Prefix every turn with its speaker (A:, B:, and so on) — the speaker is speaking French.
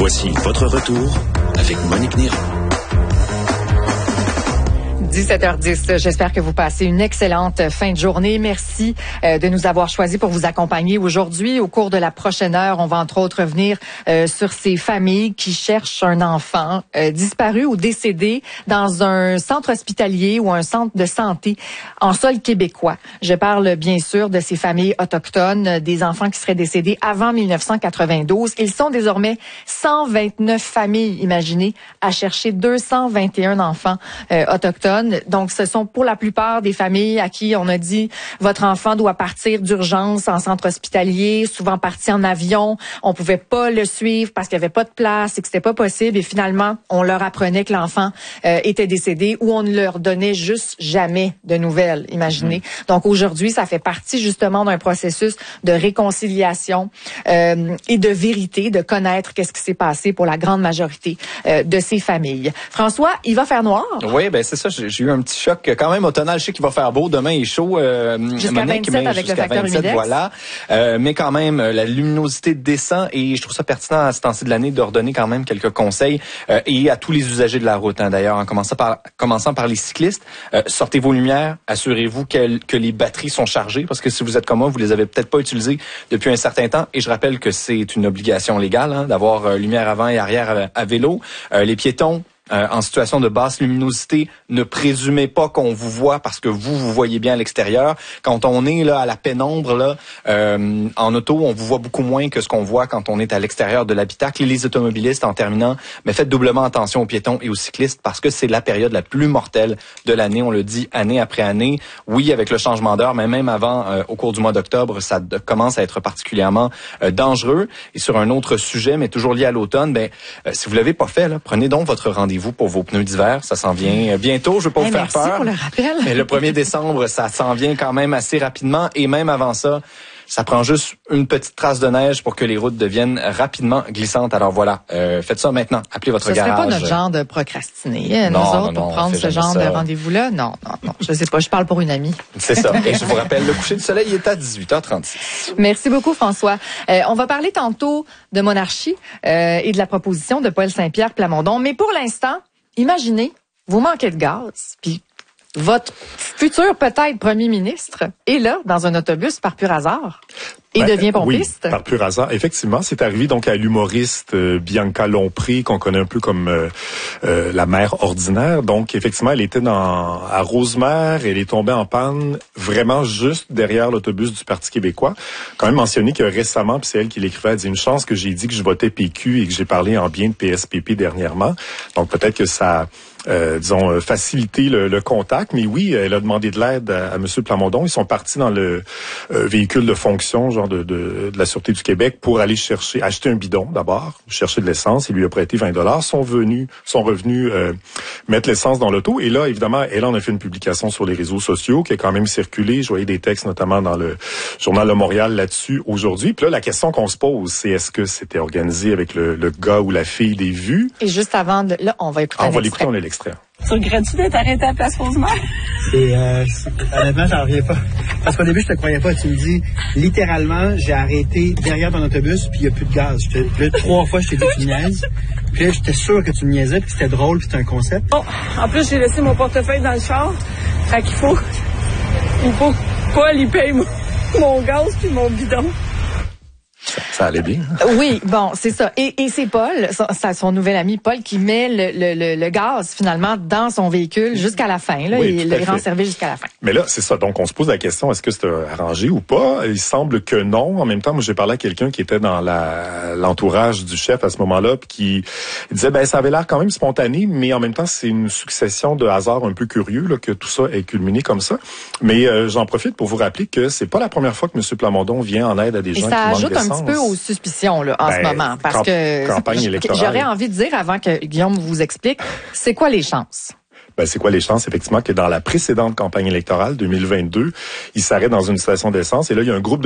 A: Voici votre retour avec Monique Néron.
B: 17h10, j'espère que vous passez une excellente fin de journée. Merci de nous avoir choisis pour vous accompagner aujourd'hui. Au cours de la prochaine heure, on va entre autres revenir sur ces familles qui cherchent un enfant disparu ou décédé dans un centre hospitalier ou un centre de santé en sol québécois. Je parle bien sûr de ces familles autochtones, des enfants qui seraient décédés avant 1992. Ils sont désormais 129 familles, imaginez, à chercher 221 enfants autochtones. Donc, ce sont pour la plupart des familles à qui on a dit votre enfant doit partir d'urgence en centre hospitalier, souvent parti en avion. On pouvait pas le suivre parce qu'il y avait pas de place et que c'était pas possible. Et finalement, on leur apprenait que l'enfant était décédé ou on ne leur donnait juste jamais de nouvelles. Imaginez. Donc, aujourd'hui, ça fait partie justement d'un processus de réconciliation et de vérité, de connaître qu'est-ce qui s'est passé pour la grande majorité de ces familles. François, il va faire noir.
C: Oui, ben c'est ça. J'ai eu un petit choc quand même automnal. Je sais qu'il va faire beau. Demain, il est chaud.
B: Jusqu'à 27 avec le facteur humidex.
C: Voilà. Mais quand même, la luminosité descend et je trouve ça pertinent à ce temps-ci de l'année de redonner quand même quelques conseils et à tous les usagers de la route. D'ailleurs, en commençant par les cyclistes, sortez vos lumières. Assurez-vous que les batteries sont chargées parce que si vous êtes comme moi, vous les avez peut-être pas utilisées depuis un certain temps. Et je rappelle que c'est une obligation légale d'avoir lumière avant et arrière à vélo. Les piétons, en situation de basse luminosité, ne présumez pas qu'on vous voit parce que vous voyez bien à l'extérieur. Quand on est là à la pénombre là, en auto, on vous voit beaucoup moins que ce qu'on voit quand on est à l'extérieur de l'habitacle. Et les automobilistes, en terminant, mais faites doublement attention aux piétons et aux cyclistes parce que c'est la période la plus mortelle de l'année. On le dit année après année. Oui, avec le changement d'heure, mais même avant, au cours du mois d'octobre, ça commence à être particulièrement dangereux. Et sur un autre sujet, mais toujours lié à l'automne, si vous l'avez pas fait, là, prenez donc votre rendez-vous pour vos pneus d'hiver. Ça s'en vient bientôt. Je veux pas vous faire peur.
B: Merci pour le rappel.
C: Mais le 1er décembre, ça s'en vient quand même assez rapidement. Et même avant ça, ça prend juste une petite trace de neige pour que les routes deviennent rapidement glissantes. Alors voilà, faites ça maintenant. Appelez votre garage.
B: Ce serait pas notre genre de procrastiner, nous autres, pour prendre ce genre de rendez-vous-là? Non. Je sais pas, je parle pour une amie.
C: C'est ça. Et je vous rappelle, le coucher du soleil est à 18h36.
B: Merci beaucoup, François. On va parler tantôt de monarchie et de la proposition de Paul Saint-Pierre Plamondon. Mais pour l'instant, imaginez, vous manquez de gaz, puis votre futur peut-être premier ministre est là dans un autobus par pur hasard et devient pompiste.
D: Oui, par pur hasard. Effectivement, c'est arrivé donc à l'humoriste Bianca Lompré, qu'on connaît un peu comme la mère ordinaire. Donc effectivement, elle était à Rosemère, elle est tombée en panne vraiment juste derrière l'autobus du Parti québécois. Quand même mentionné que récemment, puis c'est elle qui l'écrivait, elle dit une chance que j'ai dit que je votais PQ et que j'ai parlé en bien de PSPP dernièrement. Donc peut-être que ça faciliter le contact. Mais oui, elle a demandé de l'aide à M. Plamondon. Ils sont partis dans le véhicule de fonction, genre de la Sûreté du Québec, pour aller acheter un bidon d'abord, chercher de l'essence. Il lui a prêté 20 $. Sont revenus mettre l'essence dans l'auto. Et là, évidemment, elle en a fait une publication sur les réseaux sociaux qui a quand même circulé. Je voyais des textes notamment dans le Journal de Montréal là-dessus aujourd'hui. Puis là, la question qu'on se pose, c'est est-ce que c'était organisé avec le gars ou la fille des vues?
B: Et juste avant, là, on va écouter
D: l'écouter, on est l'extrait.
E: Tu regrettes-tu d'être arrêté à la place Rosemère?
F: Honnêtement, j'en reviens pas. Parce qu'au début, je te croyais pas. Tu me dis, littéralement, j'ai arrêté derrière ton autobus, puis il n'y a plus de gaz. Là, 3 fois, je t'ai dit que tu me niaises. Puis là, j'étais sûr que tu me niaisais, puis c'était drôle, puis c'était un concept.
E: Bon, en plus, j'ai laissé mon portefeuille dans le char. Fait qu'il faut Paul, il paye mon gaz puis mon bidon.
D: Ça allait bien.
B: Oui, bon, c'est ça. Et c'est Paul, son nouvel ami Paul, qui met le gaz finalement dans son véhicule jusqu'à la fin. Là,
D: oui,
B: il rend service jusqu'à la fin.
D: Mais là, c'est ça. Donc, on se pose la question, est-ce que c'est arrangé ou pas? Il semble que non. En même temps, moi, j'ai parlé à quelqu'un qui était dans l'entourage du chef à ce moment-là, puis qui disait, ça avait l'air quand même spontané, mais en même temps, c'est une succession de hasards un peu curieux là, que tout ça est culminé comme ça. Mais j'en profite pour vous rappeler que c'est pas la première fois que M. Plamondon vient en aide à des gens qui manquent d'essence.
B: Un petit peu aux suspicions là, en ce moment. Parce que j'aurais envie de dire, avant que Guillaume vous explique, c'est quoi les chances?
D: C'est quoi les chances, effectivement, que dans la précédente campagne électorale 2022, il s'arrête dans une station d'essence et là, il y a un groupe